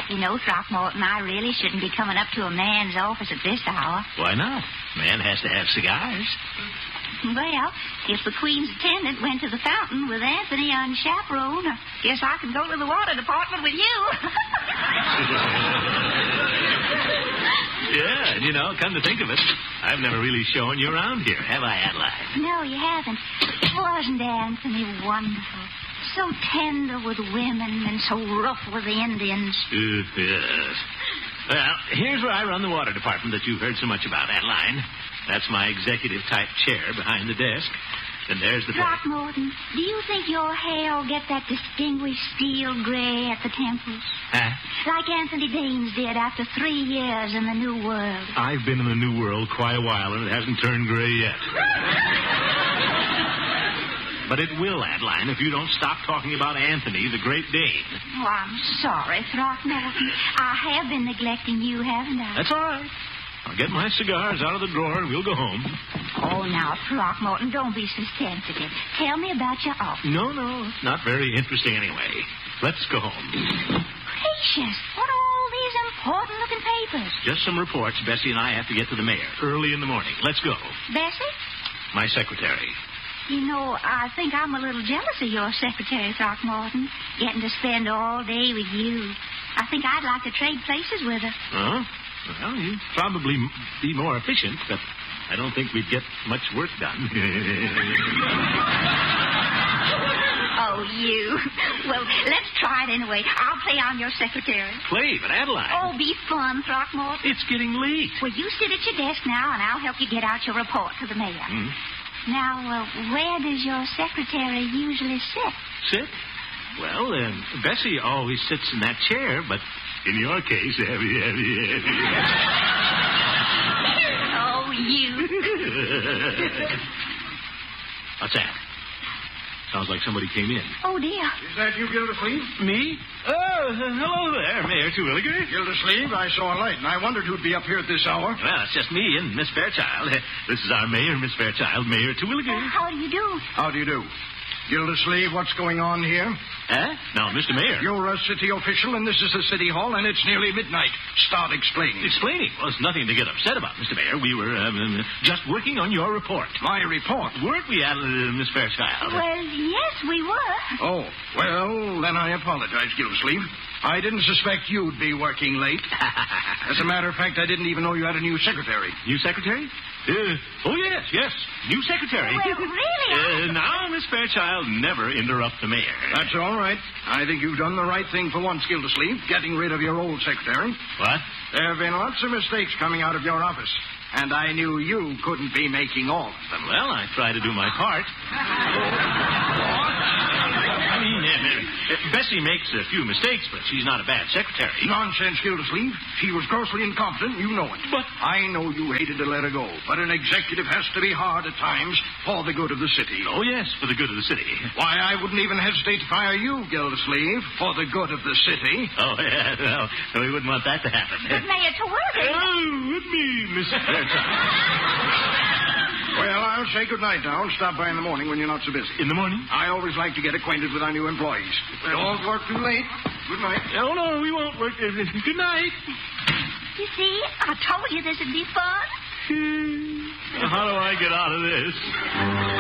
You know, Throckmorton, I really shouldn't be coming up to a man's office at this hour. Why not? Man has to have cigars. Well, if the Queen's attendant went to the fountain with Anthony unchaperoned, I guess I can go to the water department with you. Yeah, and come to think of it, I've never really shown you around here, have I, Adeline? No, you haven't. Wasn't Anthony wonderful? So tender with women and so rough with the Indians. Yes. Well, here's where I run the water department that you've heard so much about, Adeline. That's my executive-type chair behind the desk. And there's the... Throckmorton, do you think your hair will get that distinguished steel gray at the temples? Huh? Like Anthony Danes did after 3 years in the New World. I've been in the New World quite a while, and it hasn't turned gray yet. But it will, Adeline, if you don't stop talking about Anthony, the Great Dane. Oh, I'm sorry, Throckmorton. I have been neglecting you, haven't I? That's all right. I'll get my cigars out of the drawer and we'll go home. Oh, now, Throckmorton, don't be so sensitive. Tell me about your office. No, it's not very interesting anyway. Let's go home. Gracious, what are all these important-looking papers? Just some reports Bessie and I have to get to the mayor early in the morning. Let's go. Bessie? My secretary. You know, I think I'm a little jealous of your secretary, Throckmorton, getting to spend all day with you. I think I'd like to trade places with her. Huh? Well, you'd probably be more efficient, but I don't think we'd get much work done. Oh, you. Well, let's try it anyway. I'll play on your secretary. Play, but Adeline. Oh, be fun, Throckmorton. It's getting late. Well, you sit at your desk now, and I'll help you get out your report to the mayor. Hmm? Now, where does your secretary usually sit? Sit? Well, Bessie always sits in that chair, but in your case, Oh, you. What's that? Sounds like somebody came in. Oh, dear. Is that you, Gildersleeve? Me? Oh, hello there, Mayor Terwilliger. Gildersleeve, I saw a light, and I wondered who'd be up here at this hour. Well, it's just me and Miss Fairchild. This is our mayor, Miss Fairchild, Mayor Terwilliger. How do you do? How do you do? Gildersleeve, what's going on here? Huh? Now, Mr. Mayor. You're a city official, and this is the city hall, and it's nearly midnight. Start explaining. Explaining? Well, it's nothing to get upset about, Mr. Mayor. We were just working on your report. My report? Weren't we, Miss Fairchild? Well, yes, we were. Oh, well, then I apologize, Gildersleeve. I didn't suspect you'd be working late. As a matter of fact, I didn't even know you had a new secretary. New secretary? Oh, yes. New secretary. Well, really? Now, Miss Fairchild, never interrupt the mayor. That's all right. I think you've done the right thing for once, Gildersleeve, getting rid of your old secretary. What? There have been lots of mistakes coming out of your office, and I knew you couldn't be making all of them. Well, I try to do my part. I mean, Bessie makes a few mistakes, but she's not a bad secretary. Nonsense, Gildersleeve. She was grossly incompetent. You know it. But I know you hated to let her go, but an executive has to be hard at times for the good of the city. Oh, yes, for the good of the city. Why, I wouldn't even hesitate to fire you, Gildersleeve, for the good of the city. Oh, yeah, no, we wouldn't want that to happen. But Mayor Terwilliger... Oh, with me, Miss Fairchild. Well, I'll say good night now and stop by in the morning when you're not so busy. In the morning? I always like to get acquainted with our new employees. Don't work too late. Good night. Oh, no, we won't work. Good night. You see, I told you this would be fun. How do I get out of this?